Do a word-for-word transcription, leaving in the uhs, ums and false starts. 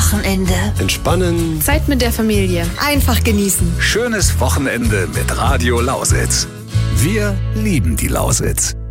Wochenende. Entspannen. Zeit mit der Familie. Einfach genießen. Schönes Wochenende mit Radio Lausitz. Wir lieben die Lausitz.